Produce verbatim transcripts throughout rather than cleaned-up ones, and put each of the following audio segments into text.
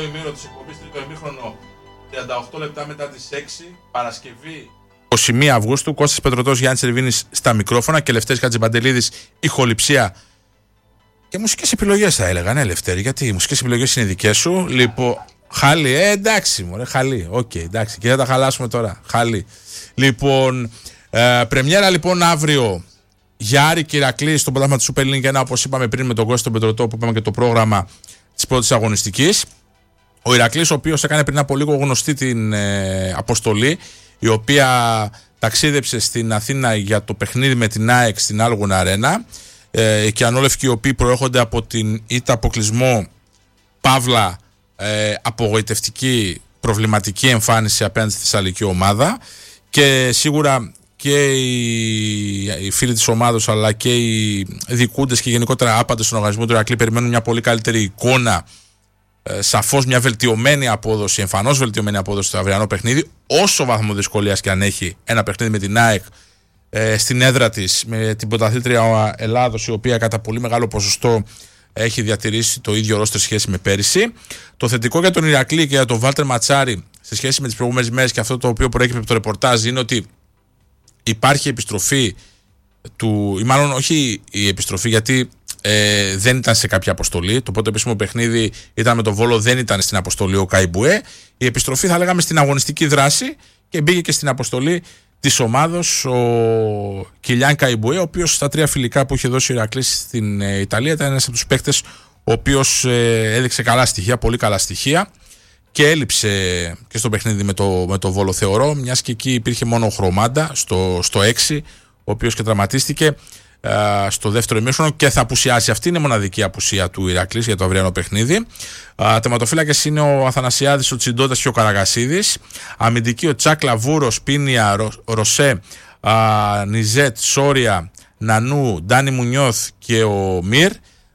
ημίωρο της εκπομπής, τρίτο ημίχρονο, τριάντα οκτώ λεπτά μετά τις έξι, Παρασκευή είκοσι μία Αυγούστου. Κώστας Πετρωτός, Γιάννης Σερβίνης στα μικρόφωνα και Λευτέρης Χατζηπαντελίδης ηχοληψία και μουσικές επιλογές θα έλεγα, ναι Λευτέρη, γιατί οι μουσικές επιλογές είναι δικές σου. Λοιπόν, χαλί, ε, εντάξει μωρέ, χαλί, οκ, okay, εντάξει, και θα τα χαλάσουμε τώρα, χαλί. Λοιπόν, ε, πρεμιέρα λοιπόν αύριο για Άρη και Ηρακλή στο πρωτάθλημα του Super League ένα, όπως είπαμε πριν με τον Κώστα τον Πετρωτό που είπαμε και το πρόγραμμα της πρώτης αγωνιστικής. Ο Ηρακλής, ο οποίος έκανε πριν από λίγο γνωστή την ε, αποστολή, η οποία ταξίδεψε στην Αθήνα για το παιχνίδι με την ΑΕΚ στην Άλγουνα Αρένα. Ε, και ανόλευκοι οι οποίοι προέρχονται από την ήττα αποκλεισμό, παύλα ε, απογοητευτική προβληματική εμφάνιση απέναντι στη θεσσαλική ομάδα, και σίγουρα και οι, οι φίλοι της ομάδας αλλά και οι διοικούντες και γενικότερα άπαντες στον οργανισμό του Ηρακλή περιμένουν μια πολύ καλύτερη εικόνα, ε, σαφώς μια βελτιωμένη απόδοση, εμφανώς βελτιωμένη απόδοση στο αυριανό παιχνίδι, όσο βαθμό δυσκολίας και αν έχει ένα παιχνίδι με την ΑΕΚ ε, στην έδρα της, με την πρωταθλήτρια Ελλάδος, η οποία κατά πολύ μεγάλο ποσοστό έχει διατηρήσει το ίδιο ρόστερ σχέση με πέρυσι. Το θετικό για τον Ηρακλή και για τον Βάλτερ Ματσάρη σε σχέση με τις προηγούμενες μέρες, και αυτό το οποίο προέκυψε από το ρεπορτάζ, είναι ότι υπάρχει επιστροφή του, ή μάλλον όχι η επιστροφή, γιατί ε, δεν ήταν σε κάποια αποστολή. Το πρώτο επίσημο παιχνίδι ήταν με τον Βόλο, δεν ήταν στην αποστολή ο Καϊμπουέ. Η επιστροφή θα λέγαμε στην αγωνιστική δράση, και μπήκε και στην αποστολή της ομάδος ο Κιλιάν Καϊμπουέ, ο οποίος στα τρία φιλικά που είχε δώσει ο Ηρακλής στην ε, Ιταλία ήταν ένας από τους παίκτες ο οποίος ε, έδειξε καλά στοιχεία, πολύ καλά στοιχεία, και έλειψε και στο παιχνίδι με το, με το Βόλο, θεωρώ, μιας και εκεί υπήρχε μόνο ο Χρωμάντα στο, στο έξι, ο οποίος και τραυματίστηκε ε, στο δεύτερο ημίχρονο και θα απουσιάσει. Αυτή είναι η μοναδική απουσία του Ηρακλής για το αυριανό παιχνίδι. Ε, τερματοφύλακες είναι ο Αθανασιάδης, ο Τσιντώτας και ο Καραγασίδης. Αμυντική ο Τσάκλα, Βούρος, Πίνια, Ρο, Ροσέ, ε, Νιζέτ, Σόρια, Νανού, Ντάνι Μουνιώθ και ο Μυρ.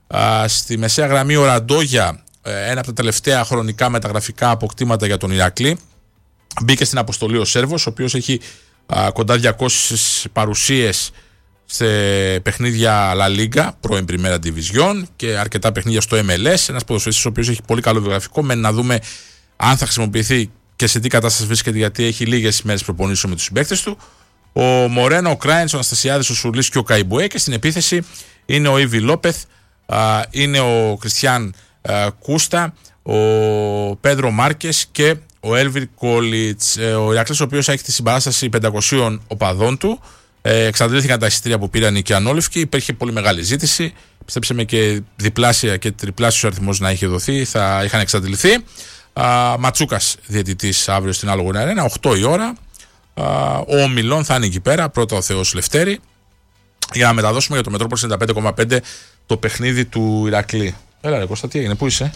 Ε, στη μεσαία γραμμή ο Ραντόγια, ένα από τα τελευταία χρονικά μεταγραφικά αποκτήματα για τον Ηρακλή. Μπήκε στην αποστολή ο Σέρβος, ο οποίος έχει α, κοντά διακόσιες παρουσίες σε παιχνίδια La Liga, πρώην Πριμέρα Division, και αρκετά παιχνίδια στο εμ ελ ες. Ένας ποδοσφαιριστής ο οποίος έχει πολύ καλό βιογραφικό, με να δούμε αν θα χρησιμοποιηθεί και σε τι κατάσταση βρίσκεται, γιατί έχει λίγες μέρες προπονήσεων με τους συμπαίκτες του. Ο Μορένο, ο Κράινς, ο Αναστασιάδης, ο Σουρλής και ο Καϊμπουέ, και στην επίθεση είναι ο Ήβι Λόπεθ, α, είναι ο Κριστιαν Κούστα, ο Πέντρο Μάρκες και ο Έλβιρ Κόλιτς. Ο Ηρακλής, ο οποίος έχει τη συμπαράσταση πεντακοσίων οπαδών του, ε, εξαντλήθηκαν τα εισιτήρια που πήραν και ανόλευκοι, υπήρχε πολύ μεγάλη ζήτηση, πιστέψτε με, και διπλάσια και τριπλάσιος αριθμός να είχε δοθεί, θα είχαν εξαντληθεί. Α, Ματσούκας διαιτητής αύριο στην Άλγουνα Αρένα, οκτώ η ώρα. Α, ο Μιλών θα είναι εκεί πέρα, πρώτα ο Θεός Λευτέρη, για να μεταδώσουμε για το Μετρόπολη ενενήντα πέντε κόμμα πέντε το παιχνίδι του Ηρακλή. Έλα ρε Κώστα, τι έγινε, πού είσαι?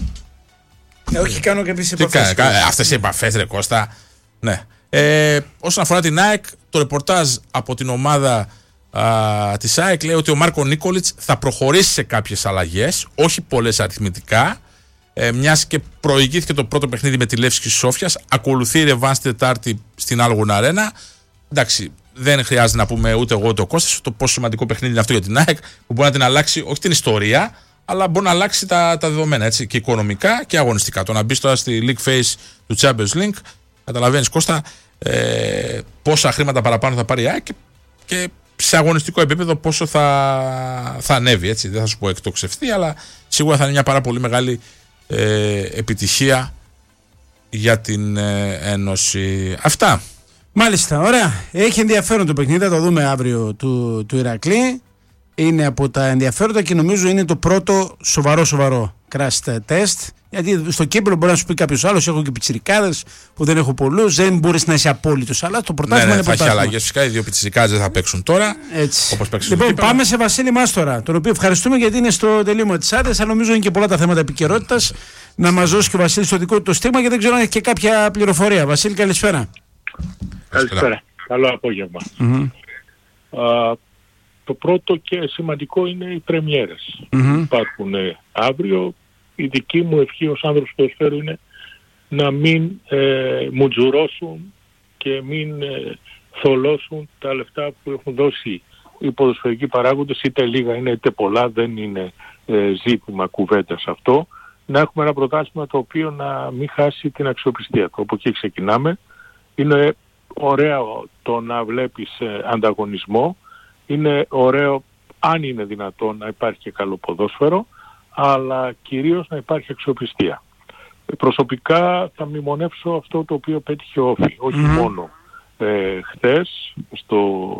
Ε, όχι, κάνω κάποιες επαφές. Αυτές οι επαφές ρε Κώστα. Ναι. Ε, όσον αφορά την ΑΕΚ, το ρεπορτάζ από την ομάδα α, της ΑΕΚ λέει ότι ο Μάρκο Νίκολιτς θα προχωρήσει σε κάποιες αλλαγές, όχι πολλές αριθμητικά, ε, μιας και προηγήθηκε το πρώτο παιχνίδι με τη Λεύσκη Σόφιας, ακολουθεί η ρεβάνς την Τετάρτη στην Άλγουνα Αρένα. Εντάξει, δεν χρειάζεται να πούμε ούτε εγώ ούτε ο Κώστας το πόσο σημαντικό παιχνίδι είναι αυτό για την ΑΕΚ, που μπορεί να την αλλάξει, όχι την ιστορία, αλλά μπορεί να αλλάξει τα, τα δεδομένα, έτσι, και οικονομικά και αγωνιστικά. Το να μπει τώρα στη League Phase του Champions League, καταλαβαίνεις Κώστα, ε, πόσα χρήματα παραπάνω θα πάρει η ΑΕΚ, και, και σε αγωνιστικό επίπεδο πόσο θα, θα ανέβει, έτσι. Δεν θα σου πω εκτοξευτεί, αλλά σίγουρα θα είναι μια πάρα πολύ μεγάλη ε, επιτυχία για την ε, Ένωση. Αυτά. Μάλιστα, ωραία. Έχει ενδιαφέρον το παιχνίδι, θα το δούμε αύριο του, του Ηρακλή. Είναι από τα ενδιαφέροντα και νομίζω είναι το πρώτο σοβαρό σοβαρό crash test. Γιατί στο κύπελλο μπορεί να σου πει κάποιο άλλο: έχω και πιτσιρικάδες που δεν έχω πολλούς, δεν μπορεί να είσαι απόλυτος. Αλλά το πρωτάθλημα ναι, ναι, είναι θα πρωτάθλημα. έχει αλλαγές. Φυσικά οι δύο πιτσιρικάδες δεν θα παίξουν τώρα. Έτσι. Όπως παίξουν λοιπόν, στο πάμε σε Βασίλη Μάστορα, τον οποίο ευχαριστούμε γιατί είναι στο τελείωμα της άδειας. Αλλά νομίζω είναι και πολλά τα θέματα επικαιρότητας. Να μας δώσει και ο Βασίλης το δικό του το στίγμα, και δεν ξέρω αν έχει και κάποια πληροφορία. Βασίλη, καλησπέρα. Καλησπέρα. Καλό απόγευμα. Mm-hmm. Α, το πρώτο και σημαντικό είναι οι πρεμιέρες. Mm-hmm. Υπάρχουν ε, αύριο. Η δική μου ευχή ως άνθρωπος ποδοσφαίρου είναι να μην ε, μουτζουρώσουν και μην ε, θολώσουν τα λεφτά που έχουν δώσει οι ποδοσφαιρικοί παράγοντες, είτε λίγα είναι είτε πολλά, δεν είναι ε, ζήτημα κουβέντας αυτό. να έχουμε ένα πρωτάθλημα το οποίο να μην χάσει την αξιοπιστία του. Από εκεί ξεκινάμε. Είναι ωραίο το να βλέπεις ε, ανταγωνισμό. Είναι ωραίο, αν είναι δυνατόν, να υπάρχει και καλό ποδόσφαιρο, αλλά κυρίως να υπάρχει αξιοπιστία. Προσωπικά θα μνημονεύσω αυτό το οποίο πέτυχε ο Όφη, όχι mm-hmm. μόνο ε, χθες στο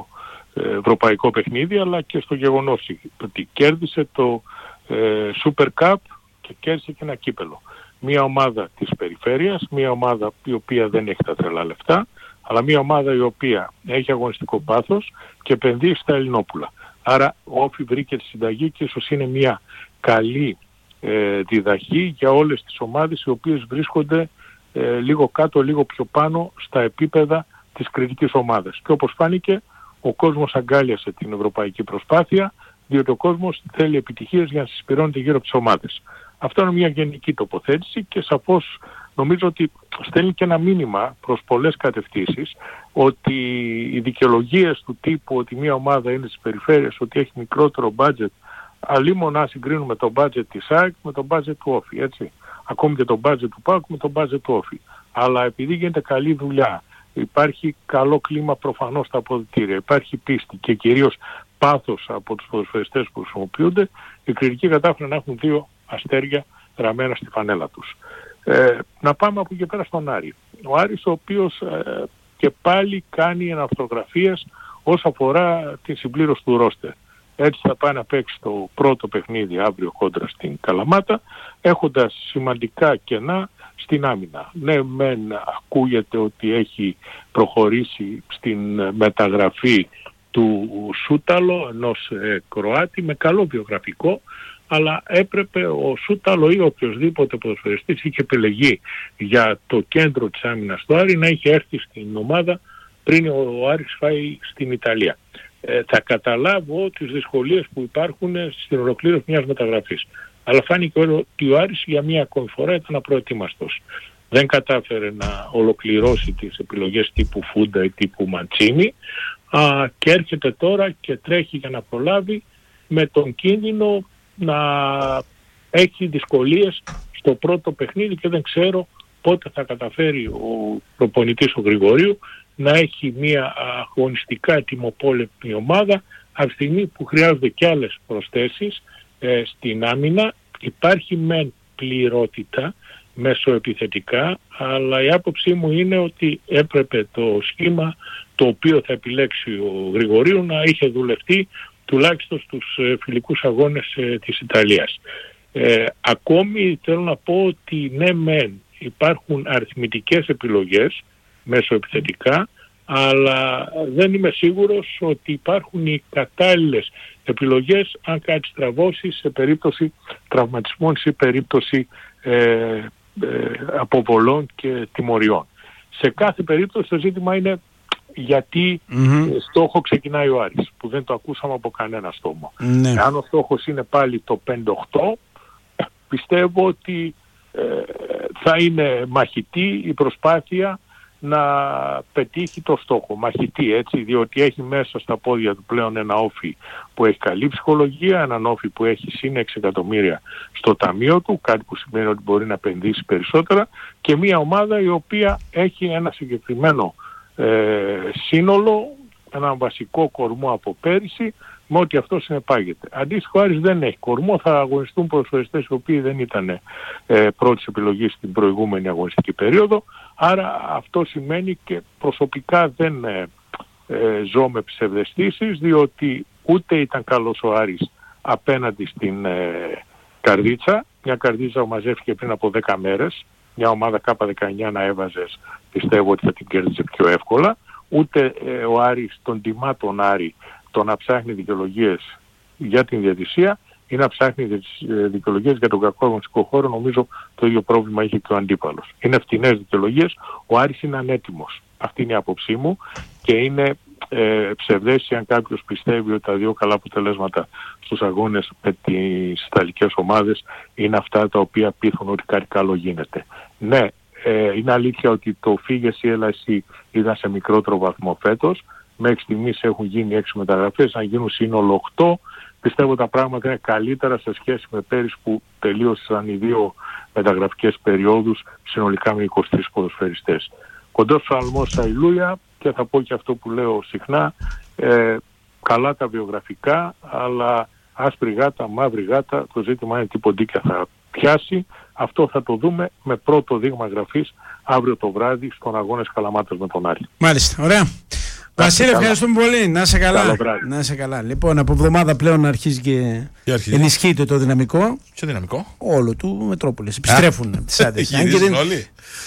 ευρωπαϊκό παιχνίδι, αλλά και στο γεγονός ότι κέρδισε το ε, Super Cup και κέρδισε και ένα κύπελο. Μια ομάδα της περιφέρειας, μια ομάδα η οποία δεν έχει τα τρελά λεφτά, αλλά μια ομάδα η οποία έχει αγωνιστικό πάθος και επενδύει στα Ελληνόπουλα. Άρα ο Όφη βρήκε τη συνταγή και ίσως είναι μια καλή ε, διδαχή για όλες τις ομάδες οι οποίες βρίσκονται ε, λίγο κάτω, λίγο πιο πάνω στα επίπεδα της κριτικής ομάδας. Και όπως φάνηκε, ο κόσμος αγκάλιασε την ευρωπαϊκή προσπάθεια, διότι ο κόσμος θέλει επιτυχίες για να συσπηρώνεται γύρω από τις ομάδες. Αυτό είναι μια γενική τοποθέτηση και σαφώς νομίζω ότι στέλνει και ένα μήνυμα προς πολλές κατευθύνσεις ότι οι δικαιολογίες του τύπου ότι μια ομάδα είναι στις περιφέρειες, ότι έχει μικρότερο budget, αλλήμον να συγκρίνουμε το budget της ΑΕΚ με το budget του Όφη, έτσι. Ακόμη και το budget του ΠΑΟΚ με το budget του Όφη. Αλλά επειδή γίνεται καλή δουλειά, υπάρχει καλό κλίμα προφανώς στα αποδυτήρια, υπάρχει πίστη και κυρίως πάθος από τους ποδοσφαιριστές που χρησιμοποιούνται, οι κριτικοί κατάφεραν να έχουν δύο αστέρια ραμμένα στη φανέλα τους. Ε, να πάμε από εκεί πέρα στον Άρη. Ο Άρης ο οποίος ε, και πάλι κάνει αναυτογραφίες όσον αφορά τη συμπλήρωση του ρόστερ. Έτσι θα πάει να παίξει το πρώτο παιχνίδι αύριο κόντρα στην Καλαμάτα, έχοντας σημαντικά κενά στην άμυνα. Ναι, μεν ακούγεται ότι έχει προχωρήσει στην μεταγραφή του Σούταλο, ενός ε, Κροάτη με καλό βιογραφικό, αλλά έπρεπε ο Σούταλο ή οποιοσδήποτε ποδοσφαιριστής είχε επιλεγεί για το κέντρο της άμυνας του Άρη να είχε έρθει στην ομάδα πριν ο Άρης φάει στην Ιταλία. Ε, θα καταλάβω τις δυσκολίες που υπάρχουν στην ολοκλήρωση μιας μεταγραφής. Αλλά φάνηκε ότι ο Άρης για μία ακόμη φορά ήταν απροετοίμαστος. Δεν κατάφερε να ολοκληρώσει τις επιλογές τύπου Φούντα ή τύπου Μαντσίνη α, και έρχεται τώρα και τρέχει για να προλάβει με τον κίνδυνο να έχει δυσκολίες στο πρώτο παιχνίδι και δεν ξέρω πότε θα καταφέρει ο προπονητής ο Γρηγορίου να έχει μια αγωνιστικά ετοιμοπόλεμη ομάδα από τη στιγμή που χρειάζονται και άλλες προσθέσεις ε, στην άμυνα. Υπάρχει μεν πληρότητα μεσοεπιθετικά, αλλά η άποψή μου είναι ότι έπρεπε το σχήμα το οποίο θα επιλέξει ο Γρηγορίου να είχε δουλευτεί τουλάχιστον στους ε, φιλικούς αγώνες ε, της Ιταλίας. Ε, ακόμη θέλω να πω ότι ναι μεν υπάρχουν αριθμητικές επιλογές μεσοεπιθετικά, αλλά δεν είμαι σίγουρος ότι υπάρχουν οι κατάλληλες επιλογές αν κάτι στραβώσει σε περίπτωση τραυματισμών, σε περίπτωση ε, ε, αποβολών και τιμωριών. Σε κάθε περίπτωση το ζήτημα είναι γιατί mm-hmm. στόχο ξεκινάει ο Άρης, που δεν το ακούσαμε από κανένα στόμα. Mm-hmm. Αν ο στόχος είναι πάλι το πέντε οκτώ, πιστεύω ότι ε, θα είναι μαχητή η προσπάθεια να πετύχει το στόχο. Μαχητή, έτσι, διότι έχει μέσα στα πόδια του πλέον ένα Όφη που έχει καλή ψυχολογία, έναν Όφη που έχει συν έξι εκατομμύρια στο ταμείο του, κάτι που σημαίνει ότι μπορεί να επενδύσει περισσότερα, και μια ομάδα η οποία έχει ένα συγκεκριμένο ε, σύνολο, έναν βασικό κορμό από πέρυσι, με ό,τι αυτό συνεπάγεται. Αντίστοιχο, ο Άρης δεν έχει κορμό, θα αγωνιστούν ποδοσφαιριστές οι οποίοι δεν ήταν ε, πρώτης επιλογής στην προηγούμενη αγωνιστική περίοδο, άρα αυτό σημαίνει, και προσωπικά δεν ε, ε, ζω με ψευδαισθήσεις, διότι ούτε ήταν καλός ο Άρης απέναντι στην ε, Καρδίτσα, μια Καρδίτσα που μαζεύτηκε πριν από δέκα μέρες, μια ομάδα κάπα δεκαεννιά να έβαζες, πιστεύω ότι θα την κέρδιζε πιο εύκολα, ούτε ε, ο Άρης τον τιμά τον Άρη το να ψάχνει δικαιολογίες για την διαιτησία ή να ψάχνει δικαιολογίες για τον κακό αγωνιστικό χώρο. Νομίζω το ίδιο πρόβλημα είχε και ο αντίπαλος. Είναι φτηνές δικαιολογίες, ο Άρης είναι ανέτοιμος. Αυτή είναι η άποψή μου και είναι ε, ψευδές αν κάποιος πιστεύει ότι τα δύο καλά αποτελέσματα στους αγώνες με τις ιταλικές ομάδες είναι αυτά τα οποία πείθουν ότι κάτι καλό γίνεται. Ναι, ε, είναι αλήθεια ότι το φύγες ή έλα εσύ ήταν σε μικρότερο βαθμό φέτος. Μέχρι στιγμής έχουν γίνει έξι μεταγραφές, να γίνουν σύνολο οκτώ πιστεύω τα πράγματα είναι καλύτερα σε σχέση με πέρυσι που τελείωσαν οι δύο μεταγραφικές περιόδους συνολικά με είκοσι τρεις ποδοσφαιριστές. Κοντός φαλμός Αϊλούια, και θα πω και αυτό που λέω συχνά, ε, καλά τα βιογραφικά, αλλά άσπρη γάτα, μαύρη γάτα, το ζήτημα είναι τι ποντίκια θα πιάσει. Αυτό θα το δούμε με πρώτο δείγμα γραφής αύριο το βράδυ στον αγώνα Καλαμάτας με τον Άρη. Μάλιστα, ωραία. Βασίλη, ευχαριστούμε πολύ. Να είσαι καλά. Να είσαι καλά. Λοιπόν, από εβδομάδα πλέον αρχίζει και ενισχύεται το δυναμικό. Ποιο δυναμικό? Όλο του Μετρόπολης. Επιστρέφουν από τις άντρες. Γυρίζουν όλοι.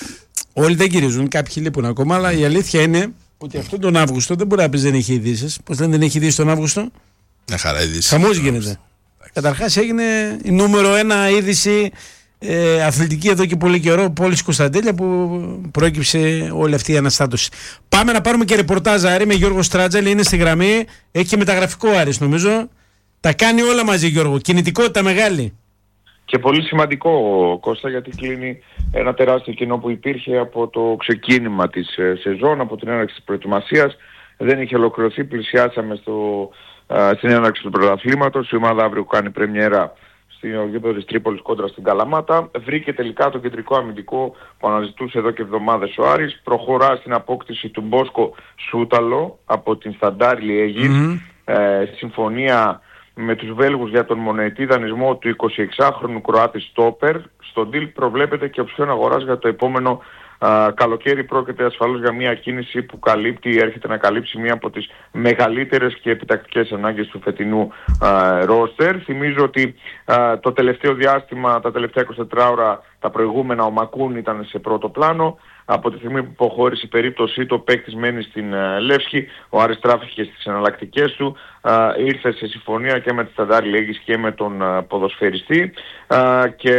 Όλοι δεν γυρίζουν, κάποιοι λείπουν ακόμα, αλλά η αλήθεια είναι ότι αυτόν τον Αύγουστο δεν μπορεί να πει δεν έχει ειδήσεις. Πώς δεν έχει ειδήσεις τον Αύγουστο? Μια χαρά ειδήσεις. Χαμός γίνεται. Καταρχάς έγινε η νούμερο ένα είδηση ε, αθλητική εδώ και πολύ καιρό, Πόλης Κωνσταντέλια, που προέκυψε όλη αυτή η αναστάτωση. Πάμε να πάρουμε και ρεπορτάζ, Άρη, με Γιώργο Στράτζαλη, είναι στη γραμμή, έχει και μεταγραφικό Άρης νομίζω. Τα κάνει όλα μαζί, Γιώργο, κινητικότητα μεγάλη. Και πολύ σημαντικό, Κώστα, γιατί κλείνει ένα τεράστιο κενό που υπήρχε από το ξεκίνημα της ε, σεζόν, από την έναρξη της προετοιμασίας. Δεν είχε ολοκληρωθεί, πλησιάσαμε στο, ε, στην έναρξη του πρωταθλήματος. Η ομάδα αύριο κάνει πρεμιέρα στο γήπεδο της Τρίπολης κόντρα στην Καλαμάτα. Βρήκε τελικά το κεντρικό αμυντικό που αναζητούσε εδώ και εβδομάδες ο Άρης. Προχωρά στην απόκτηση του Μπόσκο Σούταλο από την Σταντάρ Λιέγης. Mm-hmm. Ε, συμφωνία με τους Βέλγους για τον μονοετή δανεισμό του εικοσιεξάχρονου Κροάτη στόπερ. Στο deal προβλέπεται και οψιόν αγοράς για το επόμενο α, καλοκαίρι. Πρόκειται ασφαλώς για μια κίνηση που καλύπτει, έρχεται να καλύψει μια από τις μεγαλύτερες και επιτακτικές ανάγκες του φετινού ρόστερ. Θυμίζω ότι α, το τελευταίο διάστημα, τα τελευταία είκοσι τέσσερις ώρα, τα προηγούμενα ο Μακούν ήταν σε πρώτο πλάνο. Από τη στιγμή που υποχώρησε η περίπτωσή του, ο παίκτης μένει στην uh, Λεύσκη, ο Άρης τράφηκε στις εναλλακτικές του, uh, ήρθε σε συμφωνία και με τη Σταντάρ Λιέγης και με τον uh, ποδοσφαιριστή uh, και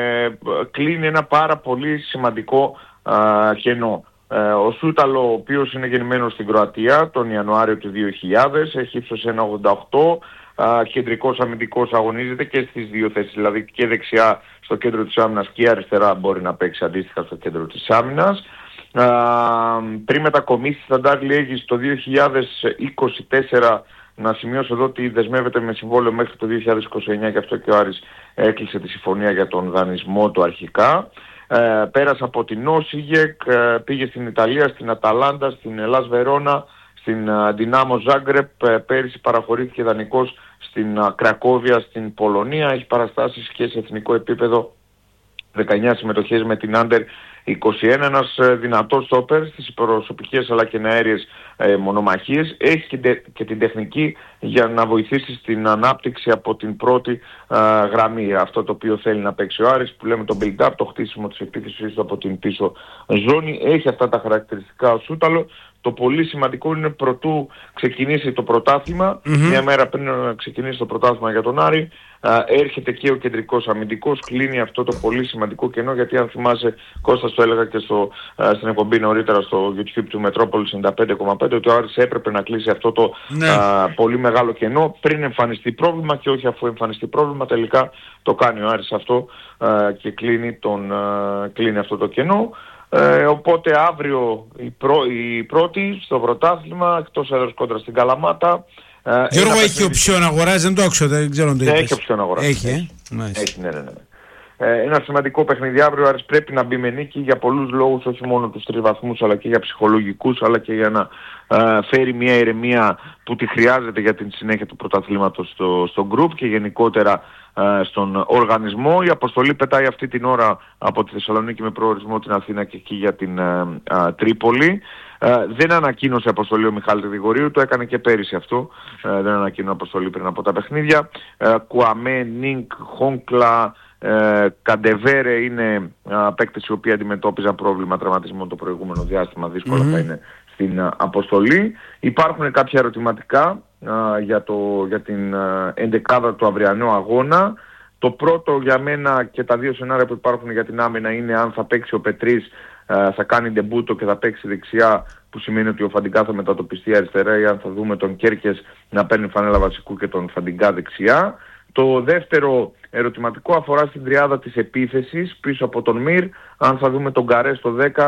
uh, κλείνει ένα πάρα πολύ σημαντικό uh, κενό. Uh, ο Σούταλο, ο οποίος είναι γεννημένος στην Κροατία τον Ιανουάριο του δύο χιλιάδες, έχει ύψος ένα ογδόντα οκτώ, uh, κεντρικός αμυντικός, αγωνίζεται και στις δύο θέσεις, δηλαδή και δεξιά στο κέντρο της άμυνας και αριστερά μπορεί να παίξει αντίστοιχα στο κέντρο της άμυνας. Α, πριν μετακομίσει στη Σταντάρ Λιέγης το δύο χιλιάδες είκοσι τέσσερα, να σημειώσω εδώ ότι δεσμεύεται με συμβόλαιο μέχρι το δύο χιλιάδες είκοσι εννιά, και αυτό και ο Άρης έκλεισε τη συμφωνία για τον δανεισμό του αρχικά. Ε, πέρασε από την Όσιγεκ, ε, πήγε στην Ιταλία, στην Αταλάντα, στην Ελλάς Βερόνα, στην Ντινάμο Ζάγκρεπ, ε, πέρυσι παραχωρήθηκε δανεικός στην uh, Κρακόβια στην Πολωνία, έχει παραστάσεις και σε εθνικό επίπεδο, δεκαεννιά συμμετοχές με την Άντερ είκοσι ένα, ένας uh, δυνατός στόπερ στις προσωπικές αλλά και αέριες uh, μονομαχίες, έχει και, τε, και την τεχνική για να βοηθήσει στην ανάπτυξη από την πρώτη uh, γραμμή, αυτό το οποίο θέλει να παίξει ο Άρης, που λέμε το build-up, το χτίσιμο της επίθεσης από την πίσω ζώνη, έχει αυτά τα χαρακτηριστικά ο Σούταλο. Το πολύ σημαντικό είναι προτού ξεκινήσει το πρωτάθλημα, mm-hmm. μια μέρα πριν ξεκινήσει το πρωτάθλημα για τον Άρη, α, έρχεται και ο κεντρικός αμυντικός, κλείνει αυτό το πολύ σημαντικό κενό, γιατί αν θυμάσαι, Κώστας, το έλεγα και στο, α, στην εκπομπή νωρίτερα στο YouTube του Μετρόπολης ενενήντα πέντε κόμμα πέντε, ότι ο Άρης έπρεπε να κλείσει αυτό το ναι. α, πολύ μεγάλο κενό πριν εμφανιστεί πρόβλημα, και όχι αφού εμφανιστεί πρόβλημα. Τελικά το κάνει ο Άρης αυτό α, και κλείνει, τον, α, κλείνει αυτό το κενό. Ε, οπότε αύριο η, πρω, η πρώτη στο πρωτάθλημα, εκτός έδρας κόντρα στην Καλαμάτα. Ε, Γιώργο, έχει οψιόν αγοράζει, δεν το άκουσα, δεν ξέρω αν το είπες. Έχει οψιόν αγοράζει. Έχει, ε? Έχει, ναι, ναι, ναι. Ε, ένα σημαντικό παιχνίδι αύριο, Άρης πρέπει να μπει με νίκη για πολλούς λόγους, όχι μόνο τους τρεις βαθμούς, αλλά και για ψυχολογικούς, αλλά και για να ε, φέρει μια ηρεμία που τη χρειάζεται για την συνέχεια του πρωταθλήματος στο, στο group και γενικότερα ε, στον οργανισμό. Η αποστολή πετάει αυτή την ώρα από τη Θεσσαλονίκη με προορισμό την Αθήνα και εκεί για την ε, ε, Τρίπολη. Ε, δεν ανακοίνωσε αποστολή ο Μιχάλης Γρηγορίου, το έκανε και πέρυσι αυτό. Ε, δεν ανακοίνωσε αποστολή πριν από τα παιχνίδια. Ε, Κουαμέ, Νίνκ, Χόγκλα, Ε, Καντεβέρε είναι α, παίκτες οι οποίοι αντιμετώπιζαν πρόβλημα τραυματισμού το προηγούμενο διάστημα, δύσκολα mm-hmm. θα είναι στην α, αποστολή. Υπάρχουν κάποια ερωτηματικά α, για, το, για την α, εντεκάδα του αυριανού αγώνα. Το πρώτο για μένα, και τα δύο σενάρια που υπάρχουν για την άμυνα, είναι αν θα παίξει ο Πετρής, α, θα κάνει ντεμπούτο και θα παίξει δεξιά, που σημαίνει ότι ο Φαντιγκά θα μετατοπιστεί αριστερά, ή αν θα δούμε τον Κέρκες να παίρνει φανέλα βασικού και τον Φαντιγκά δεξιά. Το δεύτερο ερωτηματικό αφορά στην τριάδα της επίθεσης πίσω από τον Μυρ, αν θα δούμε τον Καρέ στο δέκα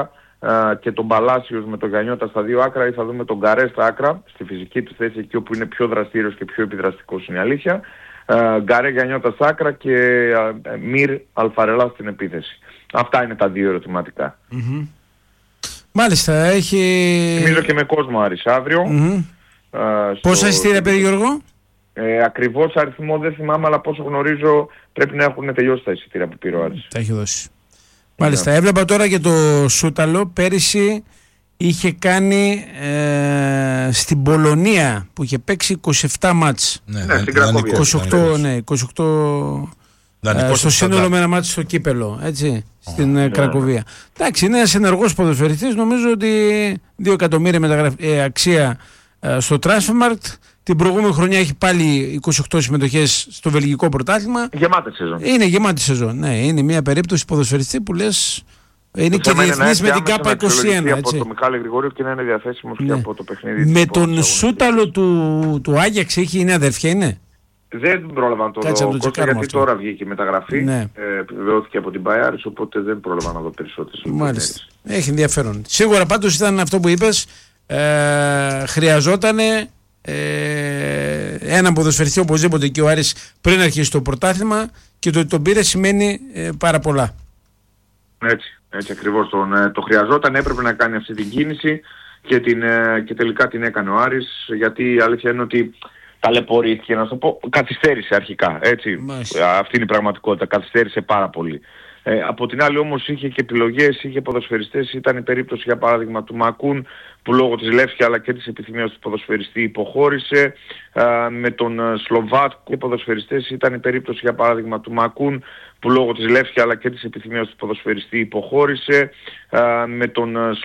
και τον Παλάσιος με τον Γιαννιώτα στα δύο άκρα, ή θα δούμε τον Γκαρέ στα άκρα, στη φυσική του θέση, εκεί όπου είναι πιο δραστήριος και πιο επιδραστικός, είναι η αλήθεια. Γκαρέ, Γιαννιώτα στα άκρα και Μυρ, Αλφαρελά στην επίθεση. Αυτά είναι τα δύο ερωτηματικά. Mm-hmm. Μάλιστα, έχει... Θυμίζω και με κόσμο Άρης αύριο. Mm-hmm. Στο... Πόσα εισιτήρια πήρε, Γιώργο? Ε, ακριβώς αριθμό δεν θυμάμαι, αλλά πόσο γνωρίζω πρέπει να έχουν τελειώσει τα εισιτήρια που πήρε ο Άρης. Τα έχει δώσει. Μάλιστα, έβλεπα τώρα και το Σούταλο πέρυσι είχε κάνει ε, στην Πολωνία που είχε παίξει είκοσι επτά μάτς. Ναι, ναι, στην Κρακοβία. είκοσι οκτώ, ναι, είκοσι οκτώ ε, στο σύνολο με ένα μάτι στο κύπελο, έτσι, oh, στην ναι, Κρακοβία. Ναι. Εντάξει, είναι ένας ενεργός ποδοσφαιριστής, νομίζω ότι δύο εκατομμύρια μεταγραφ... ε, αξία ε, στο Transfermarkt. Την προηγούμενη χρονιά έχει πάλι είκοσι οκτώ συμμετοχές στο βελγικό πρωτάθλημα. Γεμάτη σεζόν. Είναι γεμάτη σεζόν. Ναι, είναι μια περίπτωση ποδοσφαιριστή που λες. Είναι και διεθνής με την ΚΑΠΑ είκοσι ένα. Από το Μιχάλη Γρηγορίου και να είναι διαθέσιμος ναι. και από το παιχνίδι. Με τον Σούταλο του, του Άγιαξ έχει, είναι αδερφιά, είναι. Δεν πρόλαβα να το δω Κώστα, γιατί αυτό. Τώρα βγήκε η μεταγραφή. Ναι. Ε, επιβεβαιώθηκε από την Μπαϊάρης, οπότε δεν πρόλαβα να δω περισσότερες. Μάλιστα. Έχει ενδιαφέρον. Σίγουρα πάντως ήταν αυτό που είπες. Ε, χρειαζότανε Ε, έναν ποδοσφαιριστή οπωσδήποτε και ο Άρης πριν αρχίσει το πρωτάθλημα, και το ότι τον πήρε σημαίνει ε, πάρα πολλά. Έτσι, έτσι ακριβώς τον, ε, το χρειαζόταν, έπρεπε να κάνει αυτή την κίνηση και, την, ε, και τελικά την έκανε ο Άρης, γιατί η αλήθεια είναι ότι ταλαιπωρήθηκε, να σου το πω, καθυστέρησε αρχικά, έτσι. Μάλιστα. Αυτή είναι η πραγματικότητα, καθυστέρησε πάρα πολύ. Ε, από την άλλη όμως είχε και επιλογές, είχε ποδοσφαιριστές, ήταν η περίπτωση για παράδειγμα του Μακούν που λόγω της Λεύκια αλλά και της επιθυμίας του ποδοσφαιριστή υποχώρησε. Ε, με τον Σλοβάτκο και ποδοσφαιριστές ήταν η περίπτωση για παράδειγμα του Μακούν που λόγω της Λεύκια αλλά και της επιθυμίας του ποδοσφαιριστή υποχώρησε. Ε, με τον